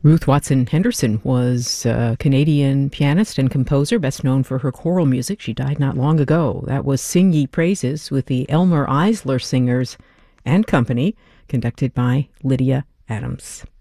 Ruth Watson Henderson was a Canadian pianist and composer, best known for her choral music. She died not long ago. That was Sing Ye Praises with the Elmer Eisler Singers and Company, conducted by Lydia Adams.